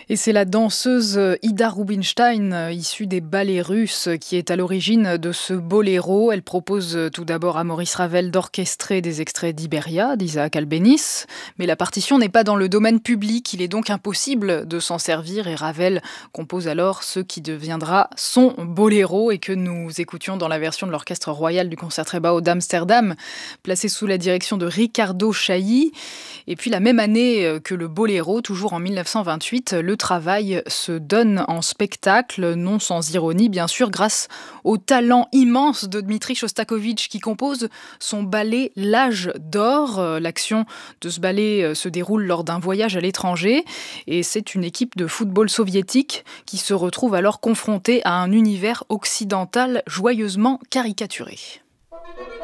Et c'est la danseuse Ida Rubinstein, issue des ballets russes, qui est à l'origine de ce boléro. Elle propose tout d'abord à Maurice Ravel d'orchestrer des extraits d'Iberia, d'Isaac Albéniz. Mais la partition n'est pas dans le domaine public, il est donc impossible de s'en servir. Et Ravel compose alors ce qui deviendra son boléro et que nous écoutions dans la version de l'Orchestre royal du Concertgebouw d'Amsterdam, placé sous la direction de Riccardo Chailly. Et puis la même année que le boléro, toujours en 1928, le travail se donne en spectacle, non sans ironie bien sûr, grâce au talent immense de Dmitri Shostakovich qui compose son ballet L'Âge d'or. L'action de ce ballet se déroule lors d'un voyage à l'étranger et c'est une équipe de football soviétique qui se retrouve alors confrontée à un univers occidental joyeusement caricaturé.